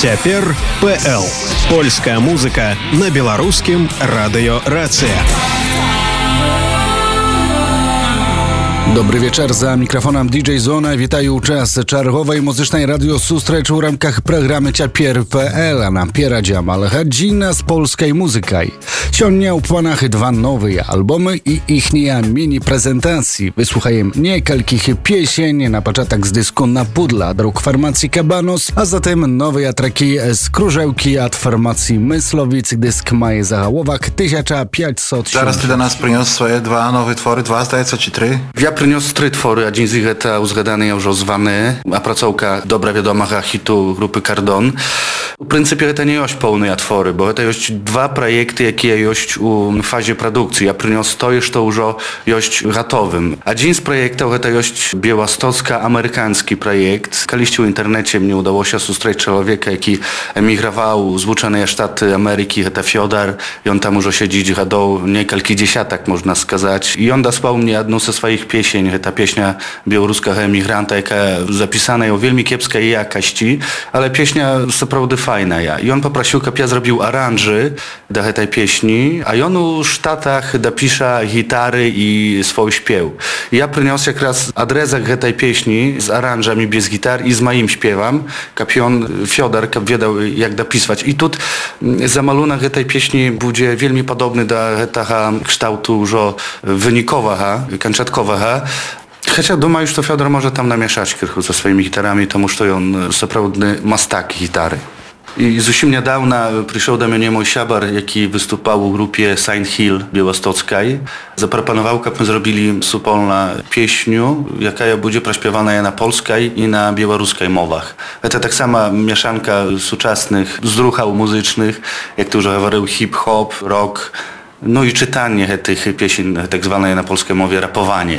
Цяпер.пл. Польская музыка на беларускім радыё Рацыя. Dobry wieczór, za mikrofonem DJ Zona. Witają czas czargowej muzycznej radiosustrecz w ramkach programy Ciapier.pl, a nam pieradzia malchadzina z polskiej muzyki. Ciągnie w planach dwa nowe albumy i ichnia mini prezentacji. Wysłuchajem niekalkich piesień na początek z dysku Na Pudla, druk formacji Cabanos, a zatem nowe traki z Krużełki od formacji Myslowic. Dysk ma zahałowak 1500. Zaraz ty do nas przyniósł swoje dwa nowe twory, zdaje się, czy trzy? Ja przyniósł trzy twory, a jeden z nich to uzgadany już zwany, a pracowka dobra wiadoma hitu grupy Cardon. W pryncypie to nie jest pełne twory, bo to jest dwa projekty, jakie jest w fazie produkcji. Ja przyniósł to już jest gotowym. A jeden z projektów to jest białostocko-amerykański projekt. Kiedyś w internecie mnie udało się zobaczyć człowieka, jaki emigrował z Zjednoczonych Stanów Ameryki, to Fiodor, i on tam już siedzi do niekalkidziesiątek, można сказать. I on dosłał mnie jedną ze swoich pieśni, ta pieśnia białoruskiego emigranta, jaka zapisana o wielmi kiepskiej jakości, ale pieśnia naprawdę fajna. I on poprosił, żeby ja zrobił aranży do tej pieśni, a on w Sztatach dopisze gitary i swój śpiew. I ja przyniosę jak raz adresek tej pieśni z aranżami bez gitar i z moim śpiewem, żeby on, Fiodor, wiedział jak dopisać. I tu zamalunek tej pieśni będzie wielmi podobny do tego kształtu już wynikowego, kończątkowego. Chociaż duma już to Fiodor może tam namieszać kilku ze swoimi gitarami, to musz to on naprawdę mastak gitary. I zupełnie niedawno przyszedł do mnie mój siabar, jaki wystupał w grupie Saint Hill białostockiej. Zaproponował, żebyśmy zrobili wspólną pieśnię, jaka będzie preśpiewana na polskiej i na białoruskiej mowach. To tak sama mieszanka współczesnych zruchał muzycznych, jak to już mówił, hip-hop, rock. No i czytanie tych pieśni, tak zwane na polskiej mowie rapowanie.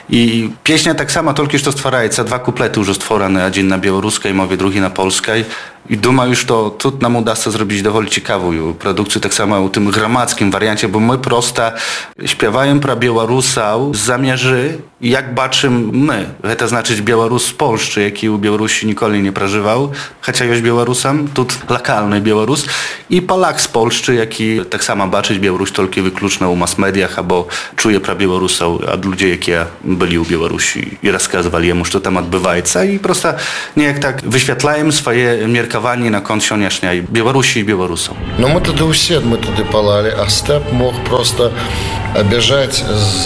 I pieśnia tak sama, tylko że to stwaraється, dwa kuplety już stworzone, jeden na białoruskiej mowie, drugi na polskiej. I duma już to tu nam uda się zrobić dowoli ciekawą produkcję, tak samo w tym gramackim wariancie, bo my prosto śpiewajem pro Białorusów zamierzy, jak baczymy my. To znaczy Białorus z Polski, jaki u Białorusi nigdy nie przeżywał, chociaż jest Białorusem, tu lokalny Białorus, i Polak z Polski, jaki tak samo baczyć Białoruś tylko wykluczno u mass mediach, albo czuje pro Białorusów, a ludzie, jakie byli u Białorusi i rozkazywali jemu, co tam odbywa się, i prosto niejak tak wyświetlają swoje miarki на конт сённяшняй Беларусі і беларусаў. Ну мы тады ўсе палалі, а Стэп мог просто абяжаць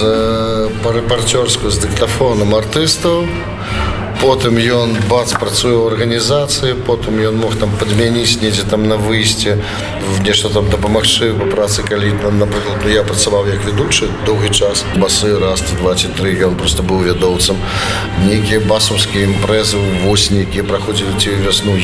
па рэпарцёрску з дыктафонам артыстаў. Потым ён працуе ў арганізацыі, потым ён мог там падмяніць недзе там на выйсце, нешта там дапамагчы па працы, калі, напрыклад, я працаваў як ведучы доўгі час, басы раз, два ці тры, ён проста быў вядоўцам. Нейкія басаўскія імпрэзы ўвосень, якія праходзілі ці вясну,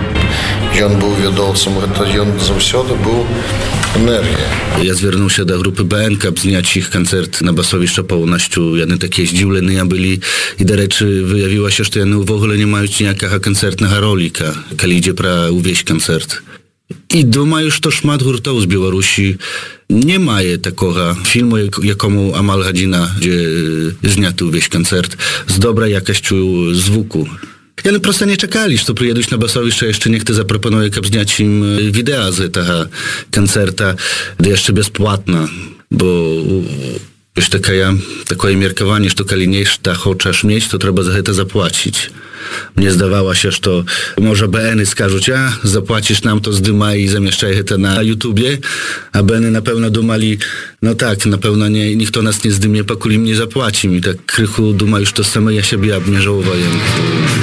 ён быў вядоўцам, гэта ён заўсёды быў энергія. Ja zwierzył się do grupy BN, aby zniać ich koncert na basowiszcza pełnością. Jedne takie zdziwlenia byli i do rzeczy wyjawiła się, że one w ogóle nie mają niejakaga koncertnego rolika, kiedy idzie pra uwieść koncert. I думаю, że szmat hurtów z Białorusi nie ma takiego filmu, jakomu amal godzina, gdzie zniatu uwieść koncert z dobrej jakością zvuku. I one prosto nie czekali, że to przyjeduć na basowiszcze, jeszcze niech to zaproponuje, aby zniać im wideo z tego koncerta, jeszcze bezpłatna, bo już takie miarkowanie, że to kiedy nie chcesz mieć, to trzeba za to zapłacić. Mnie zdawało się, że to może BN-y skażą, zapłacisz nam to zdyma i zamieszczaj to na YouTubie, a BN-y na pewno dumali, no tak, na pewno nikt nas nie zdymie, pakuli im nie zapłaci. I tak krychu duma już to same ja siebie nie żałowałem.